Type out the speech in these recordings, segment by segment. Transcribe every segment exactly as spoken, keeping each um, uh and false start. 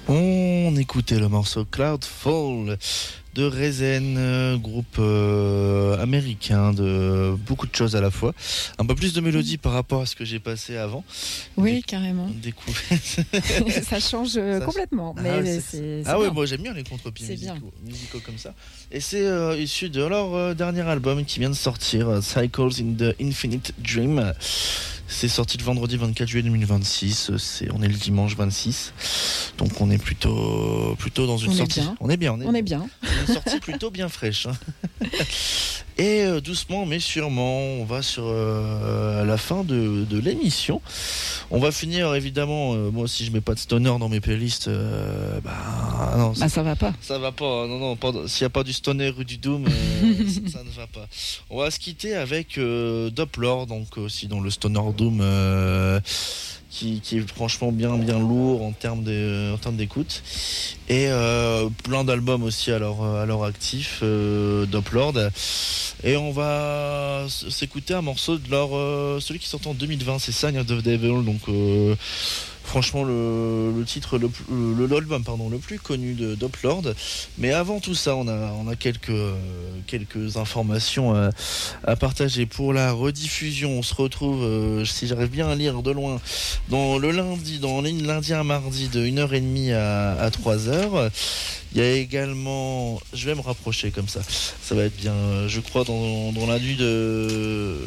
On écoutait le morceau Cloudfall de Rezen, euh, groupe euh, américain de beaucoup de choses à la fois. Un peu plus de mélodie par rapport à ce que j'ai passé avant. Oui, Des... carrément. Découvert. Ça change euh, Ça... complètement. Ah, mais c'est... c'est, c'est ah ouais, bien. moi j'aime bien les contre-pieds c'est musicaux, musicaux comme ça. Et c'est euh, issu de leur euh, dernier album qui vient de sortir, euh, Cycles in the Infinite Dream. C'est sorti le vendredi vingt-quatre juillet deux mille vingt-six. C'est, on est le dimanche vingt-six. Donc on est plutôt, plutôt dans une on sortie. Est bien. On est bien. On est, on est bien. Une sortie plutôt bien fraîche. Hein. Et euh, doucement mais sûrement, on va sur euh, la fin de, de l'émission. On va finir évidemment. Euh, moi, si je mets pas de stoner dans mes playlists, euh, bah non, bah ça va pas. Ça va pas. Non non. Pas, s'il y a pas du stoner ou du doom, euh, ça, ça ne va pas. On va se quitter avec euh, Doppler, donc aussi dans le stoner doom. Euh, Qui, qui est franchement bien bien lourd en termes de en termes d'écoute et euh, plein d'albums aussi à leur à leur actif euh, Doplord, et on va s'écouter un morceau de leur euh, celui qui sort en deux mille vingt, c'est Sign of the Devil, donc euh, franchement le, le titre le, le l'album pardon le plus connu de Doplord. Mais avant tout ça, on a on a quelques quelques informations à, à partager pour la rediffusion. On se retrouve euh, si j'arrive bien à lire de loin dans le lundi dans lundi à mardi de une heure trente à, à trois heures. Il y a également, je vais me rapprocher comme ça, ça va être bien, je crois, dans, dans la nuit de...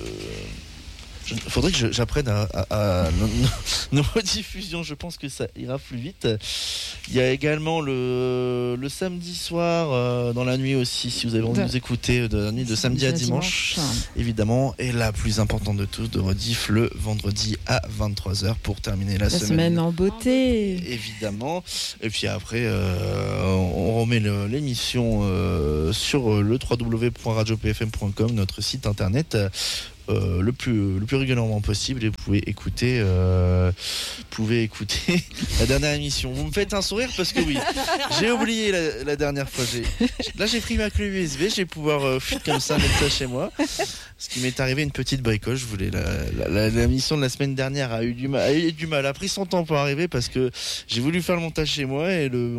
Il faudrait que j'apprenne à, à, à nos, nos rediffusions, je pense que ça ira plus vite. Il y a également le, le samedi soir, euh, dans la nuit aussi, si vous avez envie de nous écouter, de la nuit de samedi à dimanche, dimanche, évidemment. Et la plus importante de tous, de rediff le vendredi à vingt-trois heures pour terminer la, la semaine. semaine en beauté. Évidemment. Et puis après, euh, on remet le, l'émission euh, sur le w w w point radio p f m point com, notre site internet. Euh, le plus le plus régulièrement possible, et vous pouvez écouter euh, vous pouvez écouter la dernière émission. Vous me faites un sourire parce que oui, j'ai oublié la, la dernière fois. J'ai, là j'ai pris ma clé U S B, je vais pouvoir euh, comme ça mettre ça chez moi. Ce qui m'est arrivé, une petite bricole. Je voulais la, la, la, la mission de la semaine dernière a eu du mal, a eu du mal, a pris son temps pour arriver parce que j'ai voulu faire le montage chez moi et le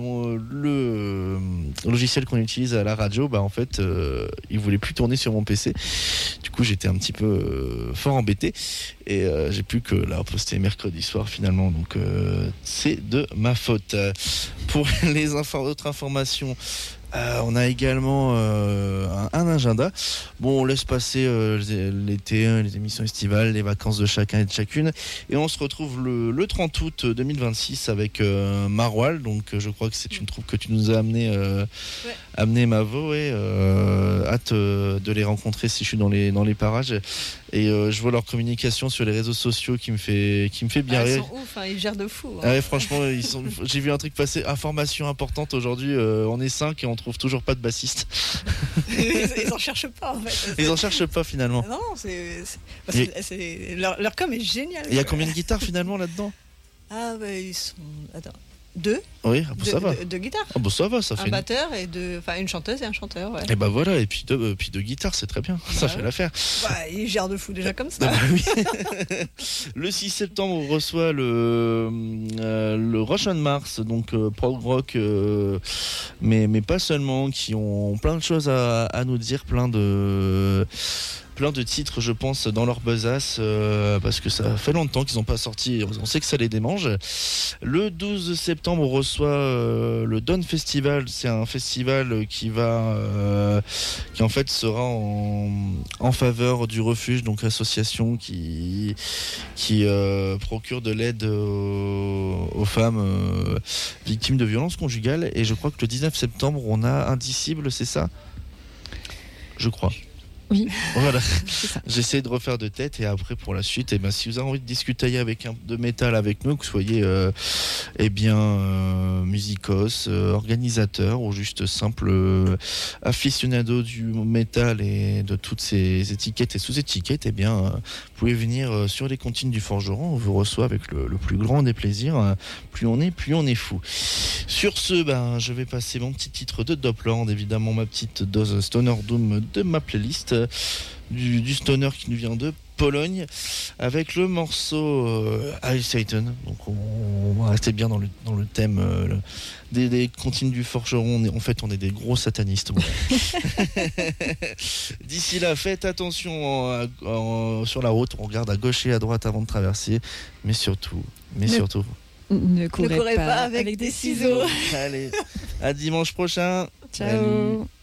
le, le logiciel qu'on utilise à la radio, bah en fait, euh, il voulait plus tourner sur mon P C. Du coup, j'étais un petit peu euh, fort embêté et euh, j'ai plus que la reposter mercredi soir finalement. Donc euh, c'est de ma faute. Pour les infos, autres informations. Euh, on a également euh, un, un agenda. Bon, on laisse passer euh, l'été, hein, les émissions estivales, les vacances de chacun et de chacune, et on se retrouve le, le trente août deux mille vingt-six avec euh, Marwal. Donc, euh, je crois que c'est une troupe que tu nous as amené, euh, ouais. amené Mavo, et euh, hâte euh, de les rencontrer si je suis dans les dans les parages. Et euh, je vois leur communication sur les réseaux sociaux qui me fait qui me fait bien ah, rire. Ils sont ouf, hein, ils gèrent de fou. Hein. Ah ouais, franchement, ils sont. J'ai vu un truc passer. Information importante aujourd'hui. Euh, on est cinq et on trouve toujours pas de bassiste. Ils en cherchent pas en fait. Ils en cherchent pas finalement. Non, c'est, c'est, c'est, c'est leur, leur com est génial. Il y a combien de guitares finalement là-dedans? Ah bah ils sont. Attends. Deux. Oui, ah, bon, de, ça va. Deux de guitares. Ah bon, ça va, ça un fait. Un batteur et deux, enfin une chanteuse et un chanteur. Ouais. Et bah voilà, et puis deux, euh, puis deux guitares, c'est très bien. Bah ça ouais. fait l'affaire. Bah, ils gèrent de fou déjà comme ça. Ah bah, oui. Le six septembre, on reçoit le euh, le Russian Mars, donc euh, prog rock, euh, mais mais pas seulement, qui ont plein de choses à, à nous dire, plein de plein de titres, je pense, dans leur besace, euh, parce que ça fait longtemps qu'ils n'ont pas sorti, on sait que ça les démange. Le douze septembre, on reçoit euh, le Dawn Festival. C'est un festival qui va euh, qui en fait sera en, en faveur du refuge, donc association qui qui euh, procure de l'aide aux, aux femmes euh, victimes de violences conjugales. Et je crois que le dix-neuf septembre, on a Indicible, c'est ça ? Je crois. Oui. Voilà. J'essaie de refaire de tête, et après pour la suite, eh ben, si vous avez envie de discuter avec un de métal avec nous, que vous soyez euh, eh bien euh, musicos, euh, organisateur ou juste simple euh, aficionado du métal et de toutes ces étiquettes et sous-étiquettes, eh bien euh, vous pouvez venir euh, sur les comptines du Forgeron. On vous reçoit avec le, le plus grand des plaisirs. Euh, plus on est, plus on est fou. Sur ce, ben je vais passer mon petit titre de Doppler, évidemment ma petite dose Stoner Doom de ma playlist. Du, du stoner qui nous vient de Pologne avec le morceau euh, Heil Satan. Donc on, on va rester bien dans le, dans le thème euh, le, des, des comptines du forgeron. On est, en fait, on est des gros satanistes. Bon. D'ici là, faites attention en, en, sur la route. On regarde à gauche et à droite avant de traverser. Mais surtout, mais ne, surtout, ne courez, ne courez pas, pas avec, avec des ciseaux. Allez, à dimanche prochain. Ciao. Salut.